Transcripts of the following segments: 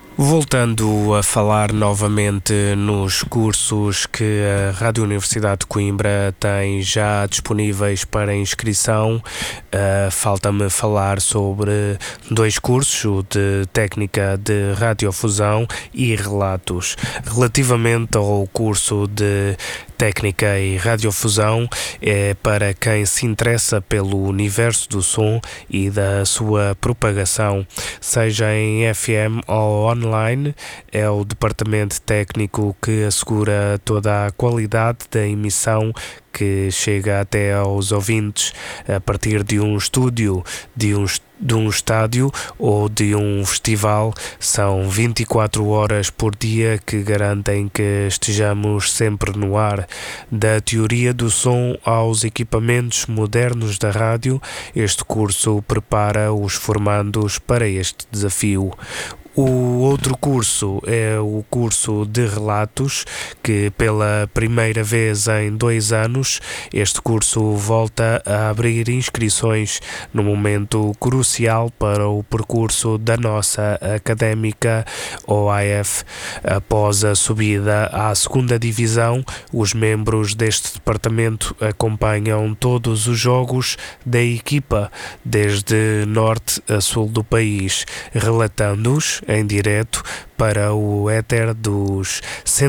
Voltando a falar novamente nos cursos que a Rádio Universidade de Coimbra tem já disponíveis para inscrição, falta-me falar sobre dois cursos, o de Técnica de Radiofusão e Relatos. Relativamente ao curso de Técnica e Radiofusão, é para quem se interessa pelo universo do som e da sua propagação, seja em FM ou online. É o departamento técnico que assegura toda a qualidade da emissão que chega até aos ouvintes a partir de um estúdio, de um estádio ou de um festival. São 24 horas por dia que garantem que estejamos sempre no ar. Da teoria do som aos equipamentos modernos da rádio, este curso prepara os formandos para este desafio. O outro curso é o curso de Relatos, que pela primeira vez em 2 anos, este curso volta a abrir inscrições num momento crucial para o percurso da nossa académica OAF. Após a subida à segunda divisão, os membros deste departamento acompanham todos os jogos da equipa, desde norte a sul do país, relatando-os em direto para o éter dos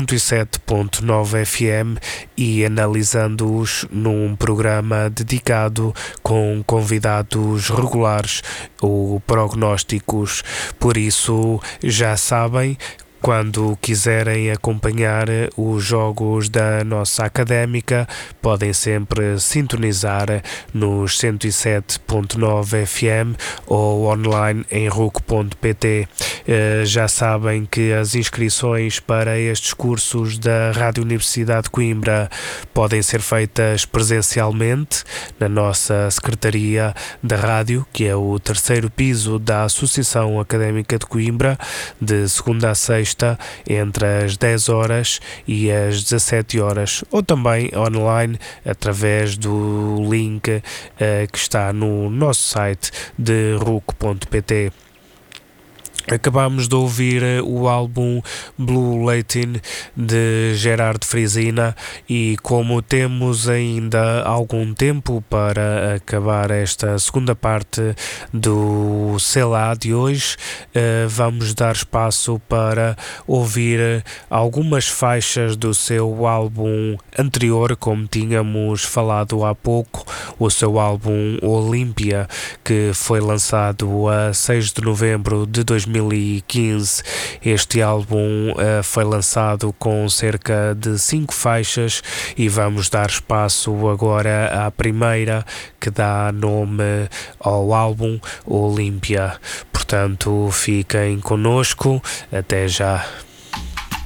107.9 FM e analisando-os num programa dedicado com convidados regulares ou prognósticos. Por isso, já sabem, quando quiserem acompanhar os jogos da nossa académica, podem sempre sintonizar nos 107.9 FM ou online em RUC.pt. Já sabem que as inscrições para estes cursos da Rádio Universidade de Coimbra podem ser feitas presencialmente na nossa Secretaria da Rádio, que é o 3º piso da Associação Académica de Coimbra, de segunda a sexta, entre as 10 horas e as 17 horas, ou também online através do link que está no nosso site de RUC.pt. Acabámos de ouvir o álbum Blue Latin de Gerard Frisina, e como temos ainda algum tempo para acabar esta segunda parte do Selá de hoje, vamos dar espaço para ouvir algumas faixas do seu álbum anterior, como tínhamos falado há pouco, o seu álbum Olímpia, que foi lançado a 6 de novembro de 2015. Este álbum foi lançado com cerca de 5 faixas e vamos dar espaço agora à primeira, que dá nome ao álbum, Olímpia. Portanto, fiquem connosco. Até já.